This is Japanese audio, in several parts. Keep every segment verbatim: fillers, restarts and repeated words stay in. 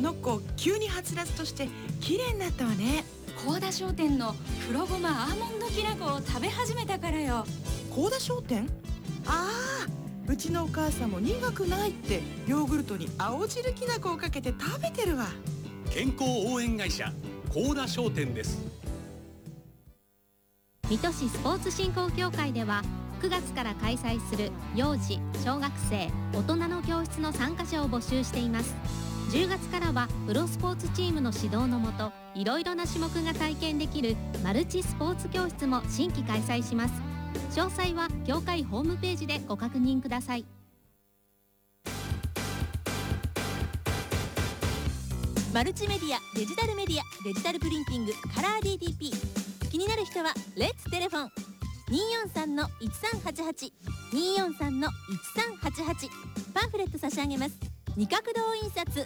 の子急にはつらつとして綺麗になったわね。 幸田商店の黒ごまアーモンドきな粉を食べ始めたからよ。 幸田商店？ああ、うちのお母さんも苦くないってヨーグルトに青汁きな粉をかけて食べてるわ。 健康応援会社幸田商店です。 水戸市スポーツ振興協会ではくがつから開催する幼児、小学生、大人の教室の参加者を募集しています。じゅうがつからはプロスポーツチームの指導のもといろいろな種目が体験できるマルチスポーツ教室も新規開催します。詳細は協会ホームページでご確認ください。 マルチメディア、デジタルメディア、デジタルプリンティング、カラー ディーティーピー。 気になる人はレッツテレフォン にーよんさんのいちさんはちはち にーよんさんのいちさんはちはち。 パンフレット差し上げます。二角堂印刷。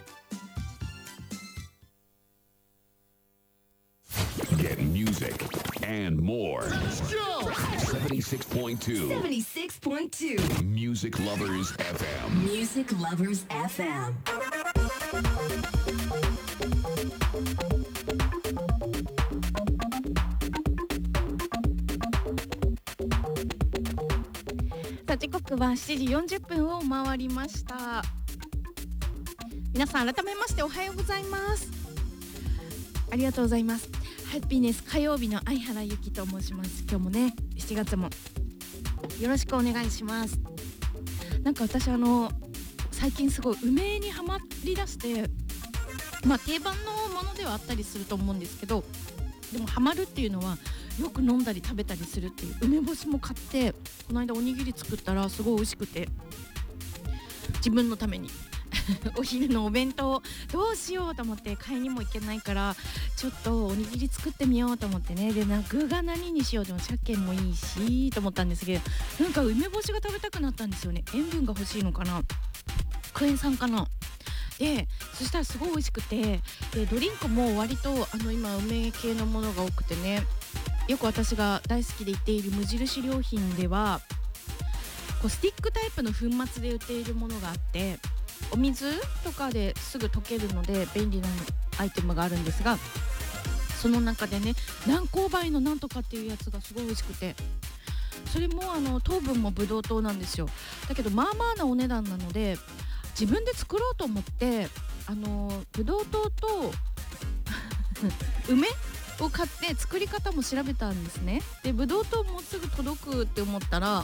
Get music and more. Let's go! seventy-six point two seventy-six point two Music Lovers エフエム. Music Lovers エフエム。 さあ時刻はしちじよんじゅっぷんを回りました。皆さん改めましておはようございます。ありがとうございます。ハッピーネス火曜日の相原由紀と申します。今日もねしちがつもよろしくお願いします。なんか私あの最近すごい梅にハマりだして、まあ定番のものではあったりすると思うんですけど、でもハマるっていうのはよく飲んだり食べたりするっていう。梅干しも買ってこの間おにぎり作ったらすごい美味しくて、自分のためにお昼のお弁当どうしようと思って買いにも行けないからちょっとおにぎり作ってみようと思ってね。でな具が何にしようでも鮭もいいしと思ったんですけど、なんか梅干しが食べたくなったんですよね。塩分が欲しいのかな、クエン酸かな。でそしたらすごい美味しくて、でドリンクも割とあの今梅系のものが多くてね、よく私が大好きで言っている無印良品ではこうスティックタイプの粉末で売っているものがあって、お水とかですぐ溶けるので便利なアイテムがあるんですが、その中でね何勾配のなんとかっていうやつがすごい美味しくて、それもあの糖分もブドウ糖なんですよ。だけどまあまあなお値段なので自分で作ろうと思ってあのブドウ糖と梅を買って作り方も調べたんですね。でブドウ糖もうすぐ届くって思ったら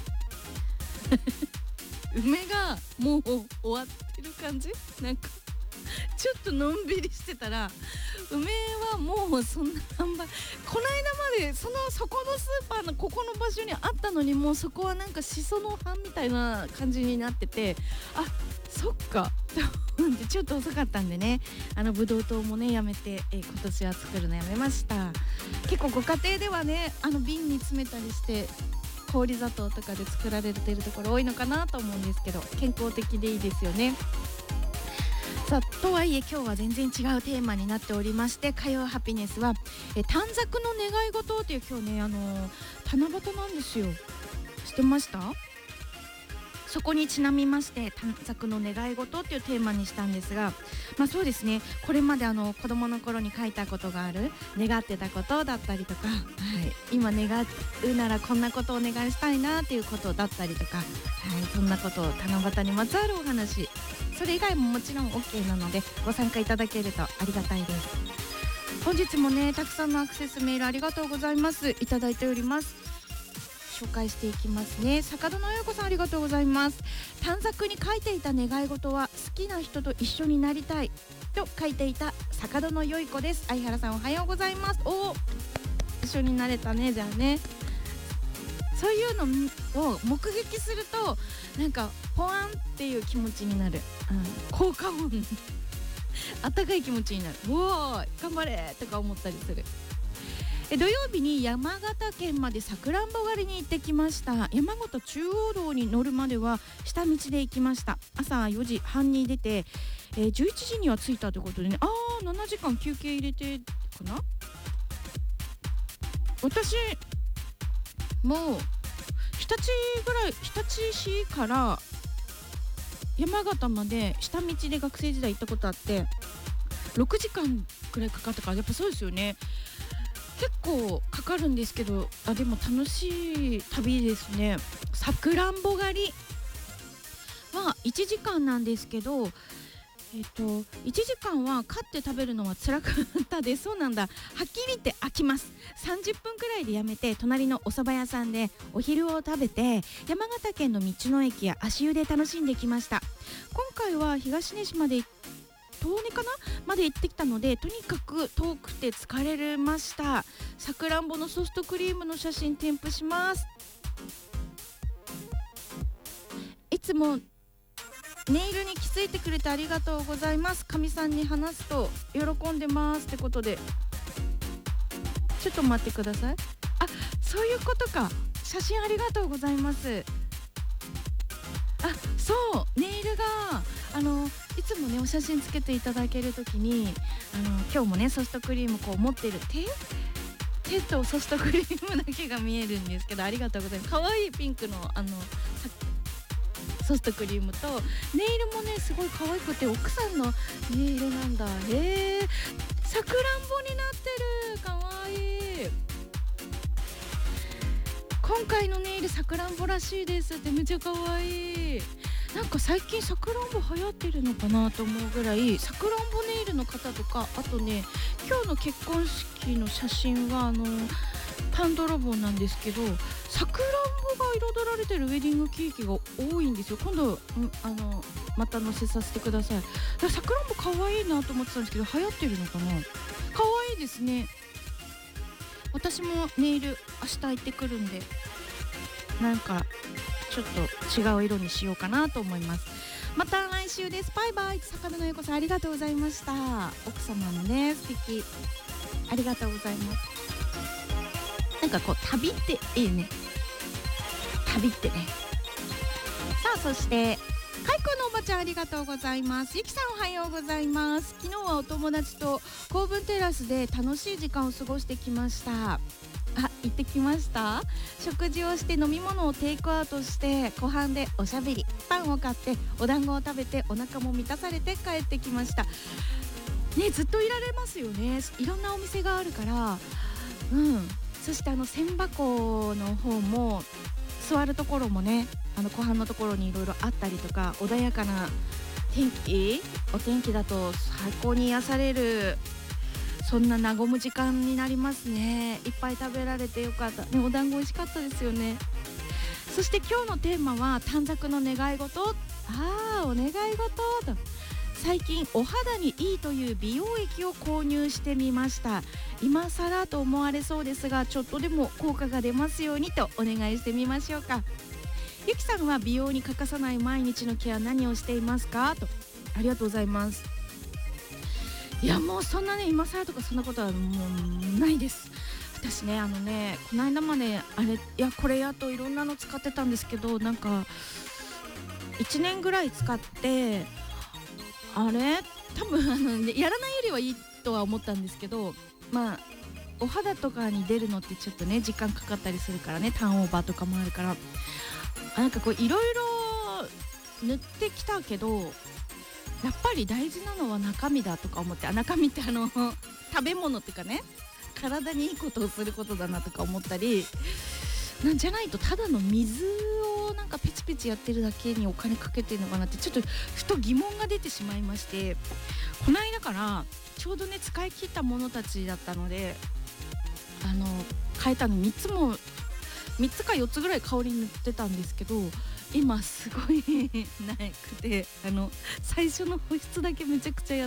梅がもう終わってる感じ。なんかちょっとのんびりしてたら梅はもうそんな販売、この間までそのそこのスーパーのここの場所にあったのに、もうそこはなんかしその葉みたいな感じになってて、あそっかちょっと遅かったんでね、あのブドウ糖もねやめて、えー、今年は作るのやめました。結構ご家庭ではねあの瓶に詰めたりして氷砂糖とかで作られてるところ多いのかなと思うんですけど、健康的でいいですよね。さあとはいえ今日は全然違うテーマになっておりまして、火曜ハピネスはえ短冊の願い事っていう、今日ねあのー、七夕なんですよ。知ってました？そこにちなみまして短冊の願い事っていうテーマにしたんですが、まあそうですね、これまであの子供の頃に書いたことがある願ってたことだったりとか、はい、今願うならこんなことをお願いしたいなっていうことだったりとか、はい、そんなことを七夕にまつわるお話、それ以外ももちろん OK なのでご参加いただけるとありがたいです。本日もねたくさんのアクセスメールありがとうございます。いただいております。紹介していきますね。坂戸のようこさんありがとうございます。短冊に書いていた願い事は好きな人と一緒になりたいと書いていた坂戸のよいこです。相原さんおはようございます。お一緒になれたね。じゃあね、そういうのを目撃するとなんかポワンっていう気持ちになる、うん、効果音あったかい気持ちになる。おー頑張れとか思ったりする。え土曜日に山形県までさくらんぼ狩りに行ってきました。山形中央道に乗るまでは下道で行きました。朝よじはんに出て、えー、じゅういちじには着いたということでね、あーななじかん休憩入れてかな。私もう日立ぐらい、日立市から山形まで下道で学生時代行ったことあって、 ろくじかんくらいかかったから、やっぱそうですよね、結構かかるんですけど、あでも楽しい旅ですね。さくらんぼ狩りはいちじかんなんですけど、えっといちじかんは買って食べるのは辛かったです。そうなんだ、はっきり言って飽きます。さんじゅっぷんくらいでやめて、隣のお蕎麦屋さんでお昼を食べて、山形県の道の駅や足湯で楽しんできました。今回は東根市まで遠根かなまで行ってきたので、とにかく遠くて疲れました。さくらんぼのソフトクリームの写真添付します。いつもネイルに気づいてくれてありがとうございます。かみさんに話すと喜んでますってことで、ちょっと待ってください。あ、そういうことか。写真ありがとうございます。あ、そうネイルがあのいつもねお写真つけていただけるときに、あの今日もねソフトクリームこう持ってる手手とソフトクリームだけが見えるんですけど、ありがとうございます。かわいいピンクのあのソフトクリームとネイルもねすごい可愛くて、奥さんのネイルなんだ。へえ、さくらんぼになってる、かわいい。今回のネイルさくらんぼらしいですって、めっちゃ可愛い。なんか最近さくらんぼ流行ってるのかなと思うぐらい、さくらんぼネイルの方とか、あとね今日の結婚式の写真はあのパン泥棒なんですけど、さくらんぼが彩られてるウェディングケーキが多いんですよ。今度あのまた載せさせてください。ださくらんぼ可愛いなと思ってたんですけど、流行ってるのかな。可愛いですね。私もネイル明日行ってくるんで、なんかちょっと違う色にしようかなと思います。また来週です。バイバイ。坂部のゆこさんありがとうございました。奥様のね素敵、ありがとうございます。なんかこう旅っていいね、旅ってね。さあそしてかいくんのおばちゃんありがとうございます。ゆきさんおはようございます。昨日はお友達と公文テラスで楽しい時間を過ごしてきました。あ、行ってきました。食事をして飲み物をテイクアウトして、湖畔でおしゃべり、パンを買ってお団子を食べて、お腹も満たされて帰ってきましたね。ずっといられますよね。いろんなお店があるから。うん。そしてあの千波湖の方も座るところもね、あの湖畔のところにいろいろあったりとか、穏やかな天気お天気だと最高に癒される、そんな和む時間になりますね。いっぱい食べられてよかったね。お団子美味しかったですよね。そして今日のテーマは短冊の願い事。あー、お願い事と。最近お肌にいいという美容液を購入してみました。今更と思われそうですが、ちょっとでも効果が出ますようにとお願いしてみましょうか。ゆきさんは美容に欠かさない毎日のケア何をしていますかと。ありがとうございます。いやもうそんなね今更とかそんなことはもうないです。私ねあのねこの間まであれいやこれやといろんなの使ってたんですけど、なんかいちねんぐらい使ってあれ多分あの、ね、やらないよりはいいとは思ったんですけど、まあお肌とかに出るのってちょっとね時間かかったりするからね、ターンオーバーとかもあるから、あなんかこういろいろ塗ってきたけどやっぱり大事なのは中身だとか思って、あ中身ってあの食べ物っていうかね、体にいいことをすることだなとか思ったり、なんじゃないとただの水をなんかペチペチやってるだけにお金かけてるのかなってちょっとふと疑問が出てしまいまして、この間からちょうどね使い切ったものたちだったので、あの変えたのみっつもみっつかよっつぐらい香り塗ってたんですけど、今すごいなくて、あの最初の保湿だけめちゃくちゃやって、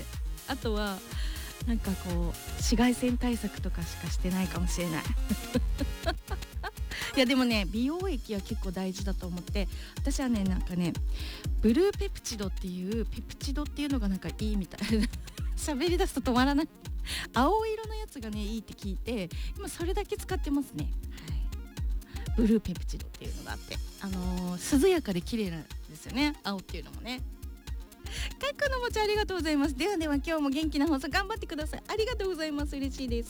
あとはなんかこう紫外線対策とかしかしてないかもしれないいやでもね美容液は結構大事だと思って、私はねなんかねブルーペプチドっていうペプチドっていうのがなんかいいみたい喋り出すと止まらない青色のやつがねいいって聞いて今それだけ使ってますね。はい、ブルーペプチドっていうのがあって、あのー、涼やかで綺麗なんですよね、青っていうのもね。かっこのもちありがとうございます。ではでは今日も元気な放送頑張ってください。ありがとうございます。嬉しいです。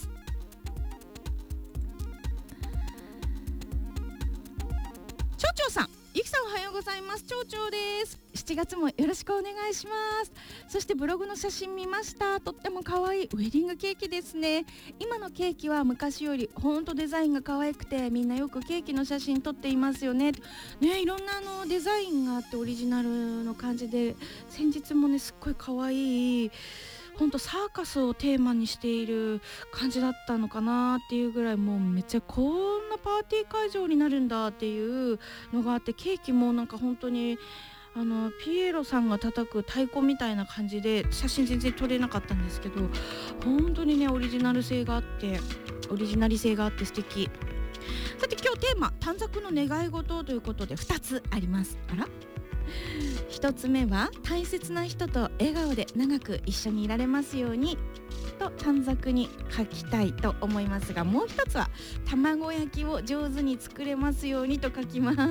ちょうちょうさん、ゆきさんおはようございます。町長です。しちがつもよろしくお願いします。そしてブログの写真見ました。とっても可愛いウェディングケーキですね。今のケーキは昔よりほんとデザインが可愛くて、みんなよくケーキの写真撮っていますよね。ね、いろんなあのデザインがあってオリジナルの感じで、先日もねすっごい可愛いほんとサーカスをテーマにしている感じだったのかなっていうぐらい、もうめっちゃこんなパーティー会場になるんだっていうのがあって、ケーキもなんか本当にあのピエロさんが叩く太鼓みたいな感じで、写真全然撮れなかったんですけど、本当にねオリジナル性があってオリジナリ性があって素敵。さて今日テーマ短冊の願い事ということでふたつあります。あら、ひとつめは大切な人と笑顔で長く一緒にいられますようにと短冊に書きたいと思いますが、もう一つは卵焼きを上手に作れますようにと書きます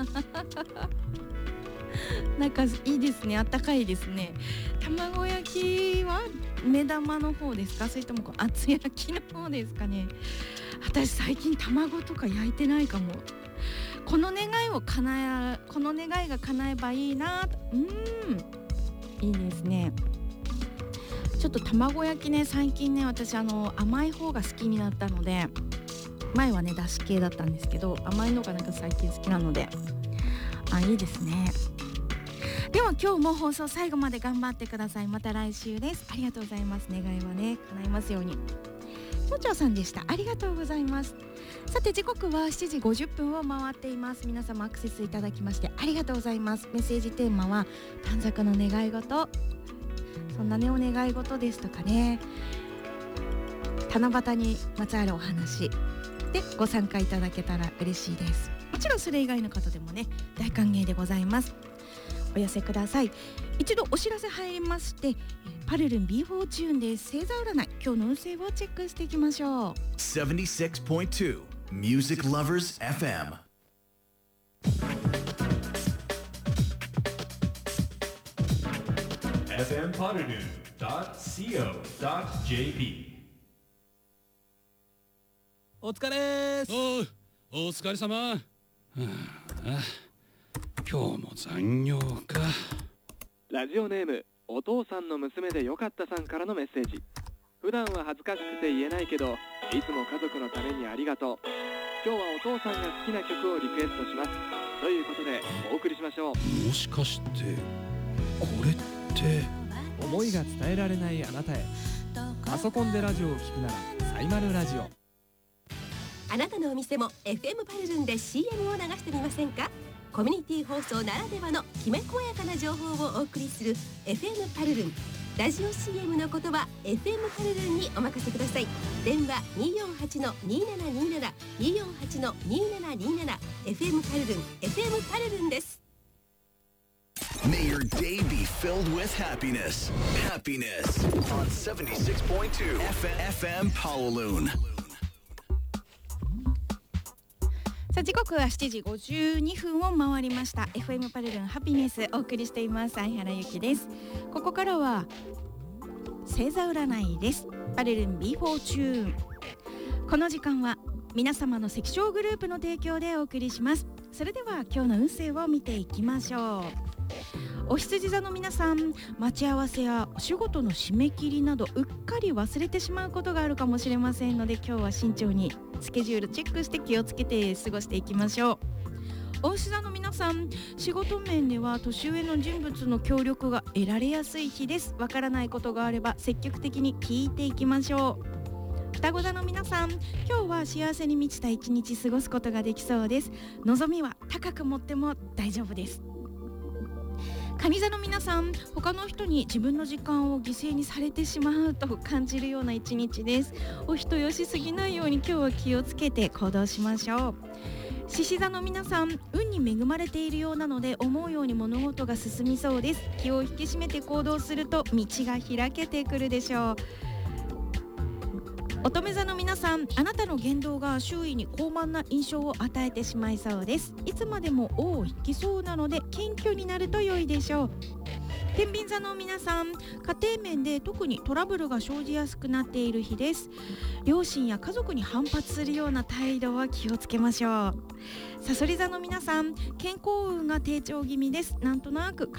なんかいいですね、あったかいですね。卵焼きは目玉の方ですか、それともこう厚焼きの方ですかね。私最近卵とか焼いてないかも。この願いを叶えこの願いが叶えばいいなと。うーん、いいですね。ちょっと卵焼きね、最近ね私あの甘い方が好きになったので、前はねだし系だったんですけど、甘いのがなんか最近好きなので、あ、いいですね。では今日も放送最後まで頑張ってください。また来週です。ありがとうございます。願いはね叶いますように。もちょうさんでした。ありがとうございます。さて時刻はしちじごじゅっぷんを回っています。皆様アクセスいただきましてありがとうございます。メッセージテーマは短冊の願い事、そんなねお願い事ですとかね、七夕にまつわるお話でご参加いただけたら嬉しいです。もちろんそれ以外の方でもね大歓迎でございます。お寄せください。一度お知らせ入りまして、パルルン ビーフォー チューンで星座占い、今日の運勢をチェックしていきましょう。 セブンティシックスポイントツー Music Lovers エフエム。 エフエム パルルン ドット シーオー ドット ジェーピー。 お疲れーす。おう、お疲れ様。はあ、今日も残業か。 ラジオネームお父さんの娘でよかったさんからのメッセージ。普段は恥ずかしくて言えないけど、いつも家族のためにありがとう。今日はお父さんが好きな曲をリクエストします。ということでお送りしましょう。 もしかしてこれって思いが伝えられないあなたへ。パソコンでラジオを聞くならサイマルラジオ。 あなたのお店も エフエム パルルンで シーエム を流してみませんか。コミュニティ放送ならではのきめ細やかな情報をお送りする エフエム パルルン。ラジオ シーエム のことは エフエム パルルンにお任せください。電話 にーよんはちのにーななにーなな にーよんはちのにーななにーなな エフエム パルルン エフエム パルルンです。 May your day be filled with happiness. Happiness on セブンティシックスポイントツー エフエム Pawaloon。 さあ時刻はしちじごじゅうにふんを回りました。 エフエム パルルンハピネスお送りしています。相原由紀です。ここからは星座占いです。パルルン ビーフォー チューン。この時間は皆様の関所グループの提供でお送りします。それでは今日の運勢を見ていきましょう。お羊座の皆さん、待ち合わせやお仕事の締め切りなどうっかり忘れてしまうことがあるかもしれませんので、今日は慎重にスケジュールチェックして気をつけて過ごしていきましょう。お牛座の皆さん、仕事面では年上の人物の協力が得られやすい日です。わからないことがあれば積極的に聞いていきましょう。双子座の皆さん、今日は幸せに満ちた一日過ごすことができそうです。望みは高く持っても大丈夫です。蟹座の皆さん、他の人に自分の時間を犠牲にされてしまうと感じるような一日です。お人よしすぎないように今日は気をつけて行動しましょう。獅子座の皆さん、運に恵まれているようなので思うように物事が進みそうです。気を引き締めて行動すると道が開けてくるでしょう。乙女座の皆さん、あなたの言動が周囲に高慢な印象を与えてしまいそうです。いつまでも尾を引きそうなので謙虚になると良いでしょう。 天秤座の皆さん、家庭面で特にトラブルが生じやすくなっている日です。両親や家族に反発するような態度は気をつけましょう。さそり座の皆さん、健康運が低調気味です。なんとなく